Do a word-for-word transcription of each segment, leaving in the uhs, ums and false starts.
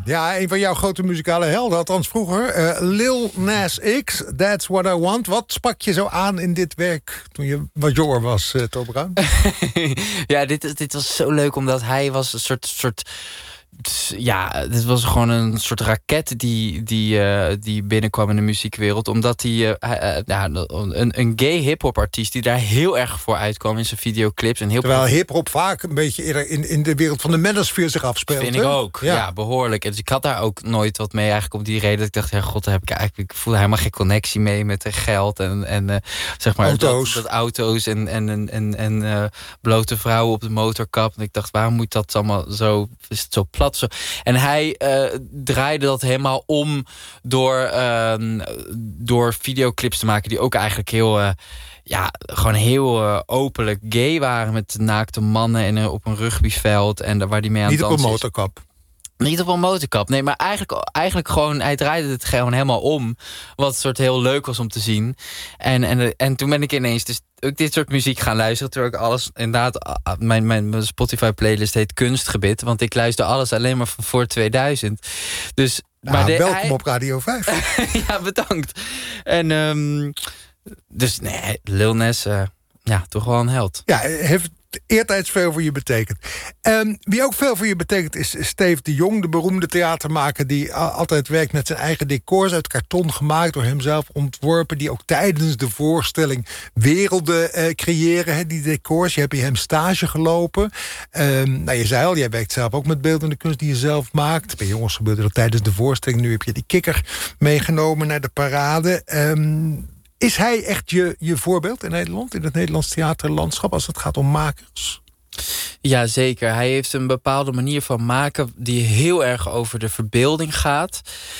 Ja, een van jouw grote muzikale helden, althans vroeger. Uh, Lil Nas X, That's What I Want. Wat sprak je zo aan in dit werk toen je wat jonger was, uh, Tom Bruin? Ja, dit, dit was zo leuk, omdat hij was een soort... soort ja, dit was gewoon een soort raket die, die, uh, die binnenkwam in de muziekwereld. Omdat hij, uh, uh, ja, een, een gay hip-hop artiest die daar heel erg voor uitkwam in zijn videoclips. En heel Terwijl hip-hop vaak een beetje eerder in, in de wereld van de manosphere zich afspeelt. Vind hè? ik ook, ja. ja, behoorlijk. Dus ik had daar ook nooit wat mee, eigenlijk om die reden dat ik dacht, ja, god, daar heb ik eigenlijk, ik voelde helemaal geen connectie mee met geld en, en uh, zeg maar auto's, dat, dat auto's en, en, en, en, en uh, blote vrouwen op de motorkap. En ik dacht, waarom moet dat allemaal zo, is het zo plat? Zo. En hij uh, draaide dat helemaal om door, uh, door videoclips te maken die ook eigenlijk heel, uh, ja, gewoon heel uh, openlijk gay waren met naakte mannen en uh, op een rugbyveld en waar die mee aan het dansen is. Niet op een motorkap. Niet op een motorkap, nee, maar eigenlijk, eigenlijk gewoon, hij draaide het gewoon helemaal om. Wat soort heel leuk was om te zien. En, en, en toen ben ik ineens dus ook dit soort muziek gaan luisteren. Terwijl ik alles, inderdaad, mijn, mijn Spotify-playlist heet Kunstgebit. Want ik luister alles alleen maar van voor tweeduizend. Dus, nou, maar de, welkom hij, op Radio vijf. Ja, bedankt. En um, dus nee, Lil Nas, uh, ja, toch wel een held. Ja, heeft eertijds veel voor je betekent. Um, wie ook veel voor je betekent is Steve de Jong, de beroemde theatermaker die altijd werkt met zijn eigen decors uit karton gemaakt, door hemzelf ontworpen, die ook tijdens de voorstelling werelden uh, creëren, he, die decors. Je hebt bij hem stage gelopen. Um, nou, je zei al, jij werkt zelf ook met beeldende kunst die je zelf maakt. Bij jongens gebeurde dat tijdens de voorstelling. Nu heb je die kikker meegenomen naar de parade. Um, Is hij echt je, je voorbeeld in Nederland, in het Nederlands theaterlandschap, als het gaat om makers? Ja, zeker. Hij heeft een bepaalde manier van maken die heel erg over de verbeelding gaat.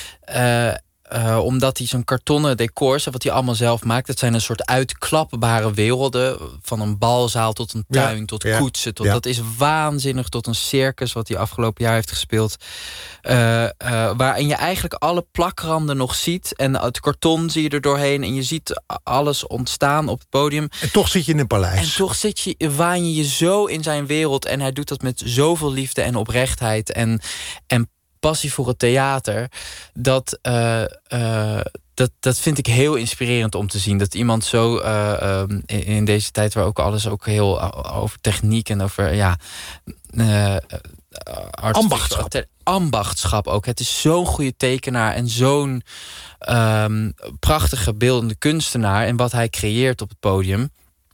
Uh, Uh, omdat hij zo'n kartonnen decors, wat hij allemaal zelf maakt, dat zijn een soort uitklapbare werelden. Van een balzaal tot een tuin, ja, tot ja, koetsen. Tot, ja. Dat is waanzinnig, tot een circus wat hij afgelopen jaar heeft gespeeld. Uh, uh, waarin je eigenlijk alle plakranden nog ziet. En het karton zie je er doorheen. En je ziet alles ontstaan op het podium. En toch zit je in een paleis. En toch zit je, waan je je zo in zijn wereld. En hij doet dat met zoveel liefde en oprechtheid. En, en passie voor het theater, dat, uh, uh, dat, dat vind ik heel inspirerend om te zien. Dat iemand zo uh, um, in, in deze tijd waar ook alles ook heel over techniek en over ja, uh, ambachtschap. ambachtschap ook. Het is zo'n goede tekenaar en zo'n um, prachtige beeldende kunstenaar en wat hij creëert op het podium.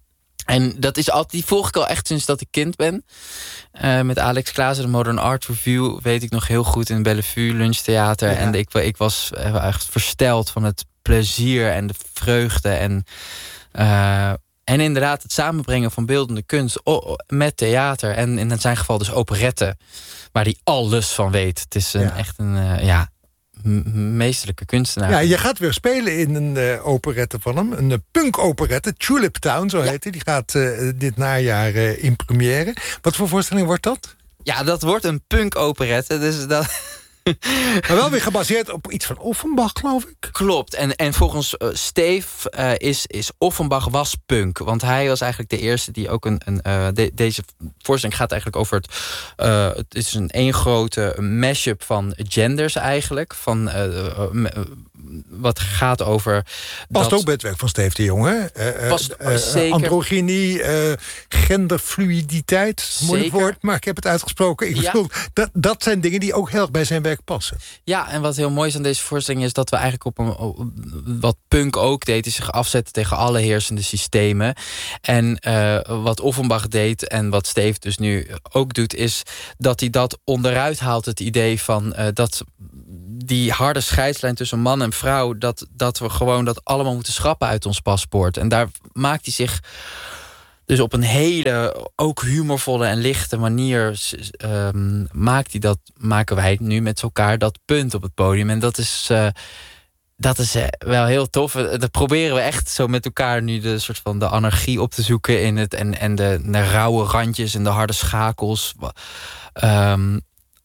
En dat is altijd, die volg ik al echt sinds dat ik kind ben. Uh, met Alex Klaassen, de Modern Art Review, weet ik nog heel goed in Bellevue, lunchtheater. Ja. En ik, ik was echt versteld van het plezier en de vreugde. En, uh, en inderdaad het samenbrengen van beeldende kunst met theater. En in zijn geval dus operetten, waar hij alles van weet. Het is een, ja. echt een, uh, ja... meesterlijke kunstenaar. Ja, je gaat weer spelen in een uh, operette van hem. Een uh, punk-operette, Tulip Town, zo heet hij. Die gaat uh, dit najaar uh, in première. Wat voor voorstelling wordt dat? Ja, dat wordt een punk-operette. Dus dat... Maar wel weer gebaseerd op iets van Offenbach, geloof ik. Klopt. En, en volgens uh, Steve uh, is, is Offenbach was punk. Want hij was eigenlijk de eerste die ook een... een uh, de, deze voorstelling gaat eigenlijk over het... Uh, het is een één grote mashup van genders eigenlijk. Van... Uh, uh, wat gaat over... Past dat... ook bij het werk van Steve de Jong, hè? Uh, Past uh, zeker. Androgynie, uh, genderfluiditeit. Moeilijk woord, maar ik heb het uitgesproken. Ik ja. bedoel, dat, dat zijn dingen die ook heel erg bij zijn werk passen. Ja, en wat heel mooi is aan deze voorstelling is dat we eigenlijk op een... Op, wat punk ook deed, is zich afzetten tegen alle heersende systemen. En uh, wat Offenbach deed en wat Steve dus nu ook doet, is dat hij dat onderuit haalt, het idee van uh, dat... die harde scheidslijn tussen man en vrouw... Dat, dat we gewoon dat allemaal moeten schrappen uit ons paspoort. En daar maakt hij zich dus op een hele, ook humorvolle en lichte manier... Um, maakt hij dat, maken wij nu met elkaar dat punt op het podium. En dat is, uh, dat is uh, wel heel tof. Dat proberen we echt zo met elkaar nu de soort van de anarchie op te zoeken... in het en, en de, de rauwe randjes en de harde schakels... Um,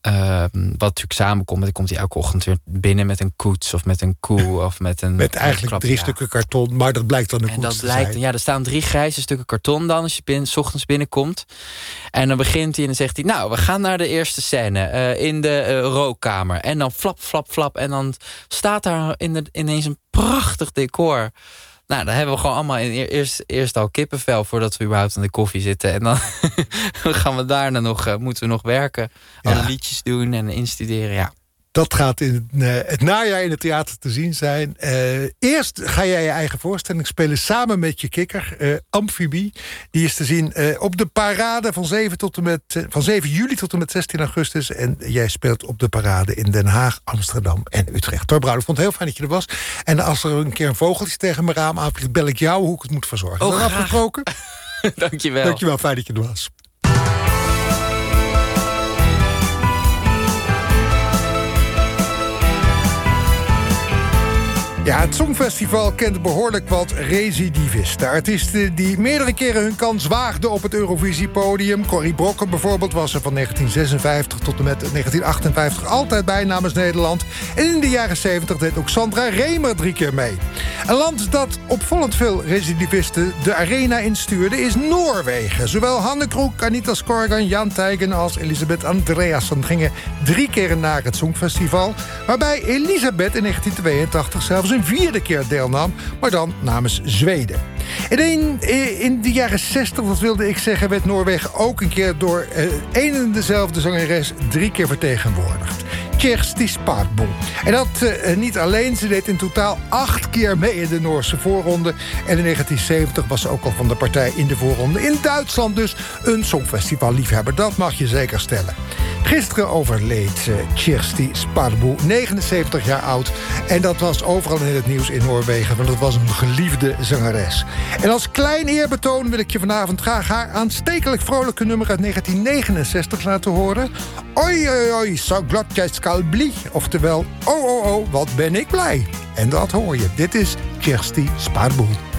Uh, wat natuurlijk samenkomt. Dan komt hij elke ochtend weer binnen met een koets of met een koe of met een. Met eigenlijk klap, drie ja. stukken karton, maar dat blijkt dan een en koets dat te blijkt, zijn. Ja, er staan drie grijze stukken karton dan als je binnen, 's ochtends binnenkomt. En dan begint hij en dan zegt hij: nou, we gaan naar de eerste scène uh, in de uh, rookkamer. En dan flap, flap, flap. En dan staat daar in de, ineens een prachtig decor. Nou, dan hebben we gewoon allemaal in eerst, eerst al kippenvel voordat we überhaupt aan de koffie zitten. En dan gaan we daarna nog, uh, moeten we nog werken. Ja. Alle liedjes doen en instuderen, ja. Dat gaat in uh, het najaar in het theater te zien zijn. Uh, eerst ga jij je eigen voorstelling spelen samen met je kikker, uh, Amfibie. Die is te zien uh, op de parade van zeven, tot en met, uh, van zeven juli tot en met zestien augustus. En jij speelt op de parade in Den Haag, Amsterdam en Utrecht. Tor Brouwer, ik vond het heel fijn dat je er was. En als er een keer een vogeltje tegen mijn raam aanvliegt, bel ik jou hoe ik het moet verzorgen. Oh, is dat afgesproken? Dankjewel. Dankjewel, fijn dat je er was. Ja, het Songfestival kent behoorlijk wat recidivisten. Artiesten die meerdere keren hun kans waagden op het Eurovisiepodium. Corrie Brokken bijvoorbeeld was er van negentien zesenvijftig tot en met negentien achtenvijftig altijd bij namens Nederland. En in de jaren zeventig deed ook Sandra Remer drie keer mee. Een land dat opvallend veel recidivisten de arena instuurde is Noorwegen. Zowel Hanne Kroek, Anita Skorgan, Jan Teigen als Elisabeth Andreasson gingen drie keer naar het Songfestival. Waarbij Elisabeth in negentien tweeëntachtig zelfs een vierde keer deelnam, maar dan namens Zweden. In, een, in de jaren zestig, dat wilde ik zeggen, werd Noorwegen ook een keer door uh, een en dezelfde zangeres drie keer vertegenwoordigd. Kjersti Sparbo. En dat uh, niet alleen, ze deed in totaal acht keer mee in de Noorse voorronde. En in negentien zeventig was ze ook al van de partij in de voorronde. In Duitsland dus een songfestivalliefhebber, dat mag je zeker stellen. Gisteren overleed uh, Kjersti Sparbo, negenenzeventig jaar oud. En dat was overal in het nieuws in Noorwegen, want het was een geliefde zangeres. En als klein eerbetoon wil ik je vanavond graag haar aanstekelijk vrolijke nummer uit negentien negenenzestig laten horen. Oi, oi, oi, zo glad jij skal bli. Oftewel, oh, oh, oh, wat ben ik blij. En dat hoor je. Dit is Kjersti Sparbo.